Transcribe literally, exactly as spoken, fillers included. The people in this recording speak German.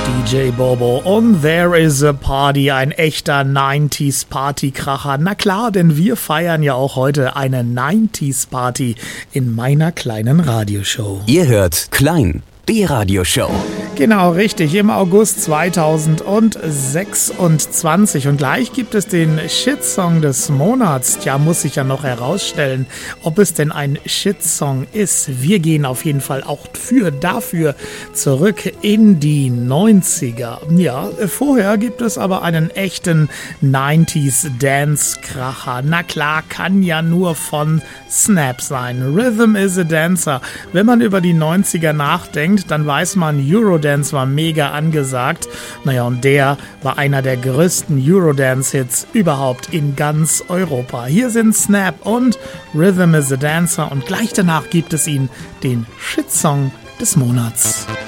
D J Bobo und There is a Party, ein echter neunziger Partykracher. Na klar, denn wir feiern ja auch heute eine neunziger Party in meiner kleinen Radioshow. Ihr hört Klein, die Radioshow. Genau, richtig, im August zweitausendsechsundzwanzig. Und gleich gibt es den Shitsong des Monats. Tja, muss sich ja noch herausstellen, ob es denn ein Shitsong ist. Wir gehen auf jeden Fall auch für dafür zurück in die neunziger. Ja, vorher gibt es aber einen echten neunziger Dance-Kracher. Na klar, kann ja nur von Snap sein. Rhythm is a Dancer. Wenn man über die neunziger nachdenkt, dann weiß man, Eurodance war mega angesagt. Naja, und der war einer der größten Eurodance-Hits überhaupt in ganz Europa. Hier sind Snap und Rhythm is a Dancer und gleich danach gibt es ihn, den Shitsong des Monats.